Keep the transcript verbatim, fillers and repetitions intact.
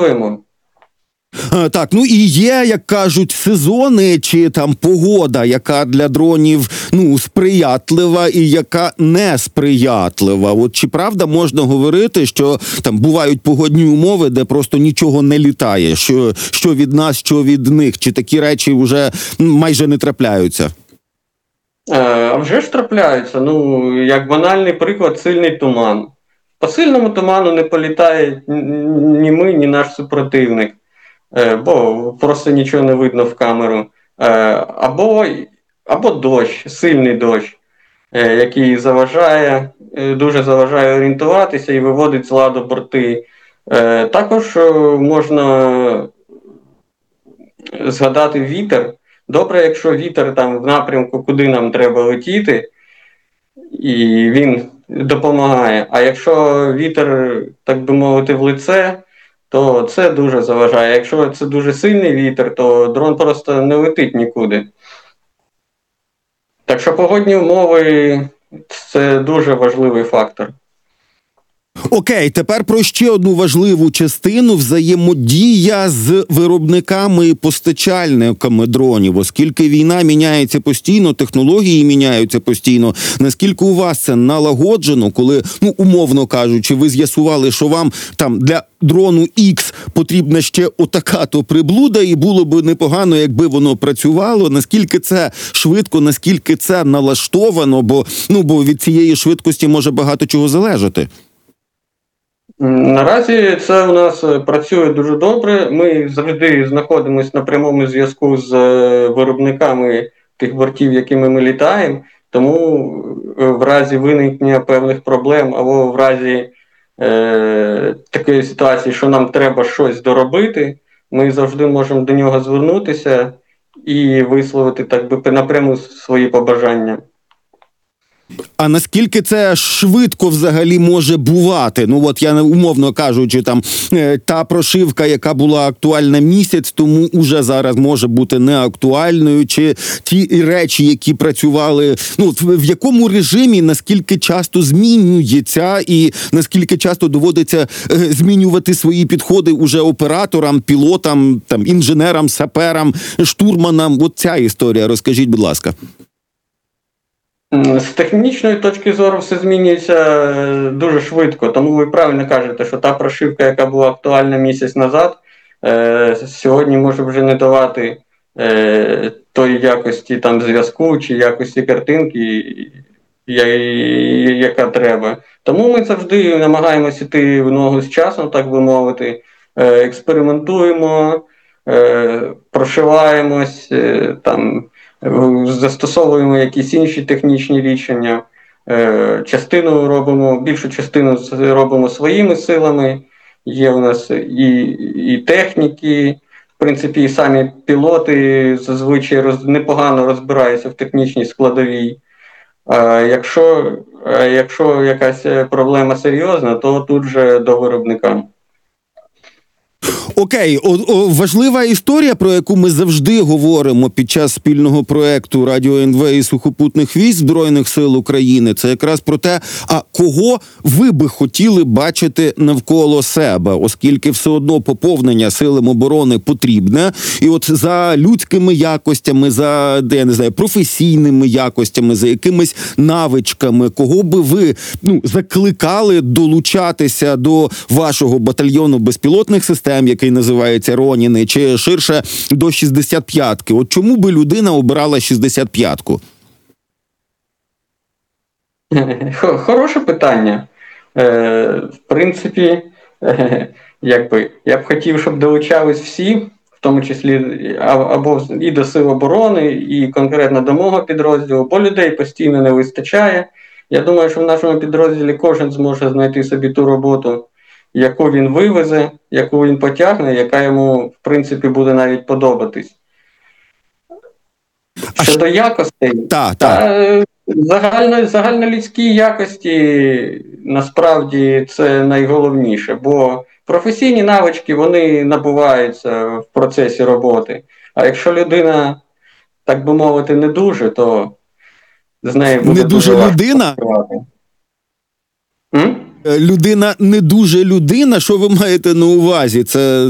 використовуємо. Так, ну і є, як кажуть, сезони чи там погода, яка для дронів, ну, сприятлива і яка не сприятлива. От чи правда можна говорити, що там бувають погодні умови, де просто нічого не літає, що, що від нас, що від них, чи такі речі вже майже не трапляються? А вже ж трапляються. Ну, як банальний приклад, сильний туман. По сильному туману не політає ні ми, ні наш супротивник. Бо просто нічого не видно в камеру. Або, або дощ, сильний дощ, який заважає, дуже заважає орієнтуватися і виводить з ладу борти. Також можна згадати вітер. Добре, якщо вітер там в напрямку, куди нам треба летіти, і він допомагає. А якщо вітер, так би мовити, в лице, то це дуже заважає. Якщо це дуже сильний вітер, то дрон просто не летить нікуди. Так що погодні умови – це дуже важливий фактор. Окей, тепер про ще одну важливу частину – взаємодія з виробниками і постачальниками дронів. Оскільки війна міняється постійно, технології міняються постійно. Наскільки у вас це налагоджено, коли, ну, умовно кажучи, ви з'ясували, що вам там для дрону X потрібна ще отака-то приблуда, і було б непогано, якби воно працювало. Наскільки це швидко, наскільки це налаштовано, бо, ну, бо від цієї швидкості може багато чого залежати. Наразі це у нас працює дуже добре. Ми завжди знаходимося на прямому зв'язку з виробниками тих бортів, якими ми літаємо. Тому в разі виникнення певних проблем або в разі е, такої ситуації, що нам треба щось доробити, ми завжди можемо до нього звернутися і висловити, так би, напряму свої побажання. А наскільки це швидко взагалі може бувати? Ну от я, умовно кажучи, там та прошивка, яка була актуальна місяць тому, уже зараз може бути неактуальною, чи ті речі, які працювали, ну в якому режимі, наскільки часто змінюється і наскільки часто доводиться змінювати свої підходи уже операторам, пілотам, там інженерам, саперам, штурманам? От ця історія, розкажіть, будь ласка. З технічної точки зору все змінюється дуже швидко, тому ви правильно кажете, що та прошивка, яка була актуальна місяць назад, е, сьогодні може вже не давати е, тої якості там зв'язку чи якості картинки, я, яка треба. Тому ми завжди намагаємося йти в ногу з часом, так би мовити, е, експериментуємо, е, прошиваємось, е, там, застосовуємо якісь інші технічні рішення, частину робимо, більшу частину робимо своїми силами, є у нас і, і техніки, в принципі, і самі пілоти зазвичай роз, непогано розбираються в технічній складовій. А якщо, а якщо якась проблема серйозна, то тут же до виробника. Окей, о, о, важлива історія, про яку ми завжди говоримо під час спільного проекту Радіо ен ве і сухопутних військ Збройних сил України, це якраз про те, а кого ви би хотіли бачити навколо себе, оскільки все одно поповнення силам оборони потрібне, і от за людськими якостями, за, я не знаю, професійними якостями, за якимись навичками, кого би ви, ну, закликали долучатися до вашого батальйону безпілотних систем, який називається Роніни, чи ширше до шістдесят п'ятки. От чому би людина обирала шістдесят п'ятку? Хороше питання. Е, в принципі, е, якби, я б хотів, щоб долучались всі, в тому числі або і до Сил оборони, і конкретно до мого підрозділу, бо людей постійно не вистачає. Я думаю, що в нашому підрозділі кожен зможе знайти собі ту роботу, яку він вивезе, яку він потягне, яка йому, в принципі, буде навіть подобатись. Щодо якостей, та, та. Загально, загальнолюдські якості, насправді, це найголовніше, бо професійні навички, вони набуваються в процесі роботи. А якщо людина, так би мовити, не дуже, то з нею буде не дуже, дуже людина? М? Людина не дуже людина, що ви маєте на увазі? Це